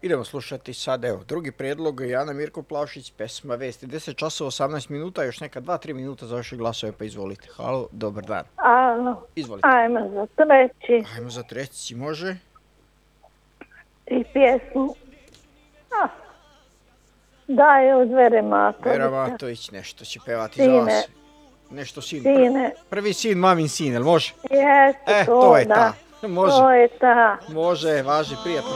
Idemo slušati sad, evo, drugi prijedlog, Jana Mirko Plavšić, pesma Vesti. 10 časova 18 minuta, još neka 2-3 minuta za vaše glasove, pa izvolite. Halo, dobar dan. Alo, Izvolite. ajmo za treći Ajmo za treći, može? i pjesmu. Daj od Vere Matovića. Vera Matović nešto će pevati za Sine. vas. Nešto sin. Sine. Prvi sin, mamin sin, jel može? Jeste, To je da. ta. Može. To je ta. Može, važi, prijatno.